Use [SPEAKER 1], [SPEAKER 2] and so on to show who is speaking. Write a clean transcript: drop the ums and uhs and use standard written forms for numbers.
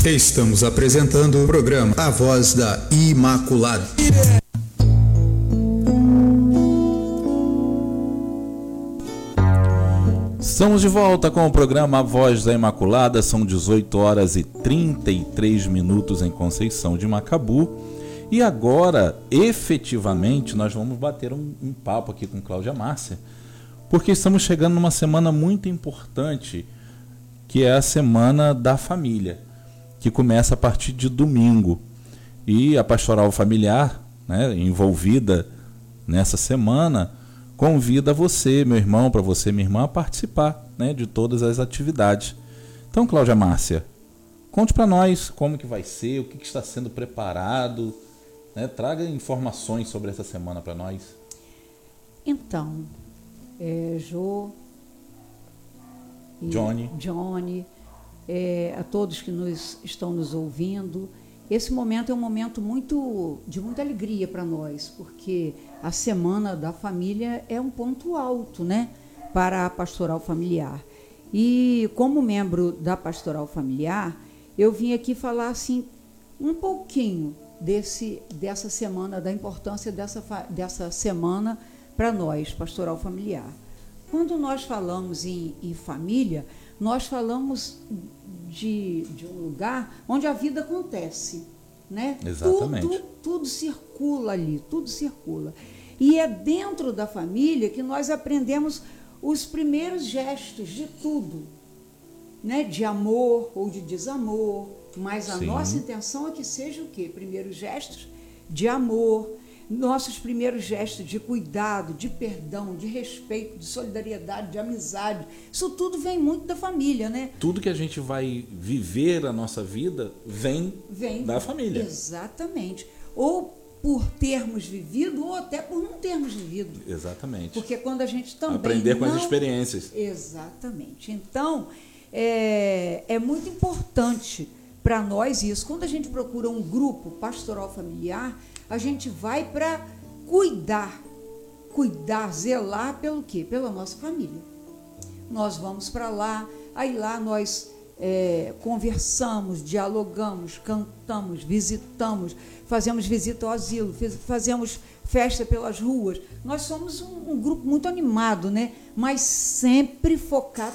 [SPEAKER 1] Estamos apresentando o programa A Voz da Imaculada.
[SPEAKER 2] Estamos de volta com o programa A Voz da Imaculada. São 18 horas e 33 minutos em Conceição de Macabu. E agora, efetivamente, nós vamos bater um papo aqui com Cláudia Márcia, porque estamos chegando numa semana muito importante, que é a Semana da Família, que começa a partir de domingo. E a Pastoral Familiar, né, envolvida nessa semana, convida você, meu irmão, para você, minha irmã, a participar, né, de todas as atividades. Então, Cláudia Márcia, conte para nós como que vai ser, o que está sendo preparado, né, traga informações sobre essa semana para nós.
[SPEAKER 3] Então, Jô, Johnny, a todos que estão nos ouvindo. Esse momento é um momento de muita alegria para nós, porque a Semana da Família é um ponto alto, né, para a Pastoral Familiar. E como membro da Pastoral Familiar, eu vim aqui falar assim um pouquinho dessa semana, da importância dessa semana para nós, Pastoral Familiar. Quando nós falamos em família, nós falamos de um lugar onde a vida acontece, né?
[SPEAKER 2] Exatamente.
[SPEAKER 3] Tudo circula ali, tudo circula. E é dentro da família que nós aprendemos os primeiros gestos de tudo, né? De amor ou de desamor, mas a nossa intenção é que seja o quê? Primeiros gestos de amor, nossos primeiros gestos de cuidado, de perdão, de respeito, de solidariedade, de amizade. Isso tudo vem muito da família, né?
[SPEAKER 2] Tudo que a gente vai viver a nossa vida vem da família.
[SPEAKER 3] Exatamente. Ou por termos vivido, ou até por não termos vivido.
[SPEAKER 2] Exatamente.
[SPEAKER 3] Porque quando a gente também
[SPEAKER 2] aprender com as experiências.
[SPEAKER 3] Exatamente. Então, é muito importante para nós isso. Quando a gente procura um grupo pastoral familiar, a gente vai para cuidar, zelar pelo quê? Pela nossa família. Nós vamos para lá, aí lá nós conversamos, dialogamos, cantamos, visitamos, fazemos visita ao asilo, fazemos festa pelas ruas. Nós somos um grupo muito animado, né? Mas sempre focado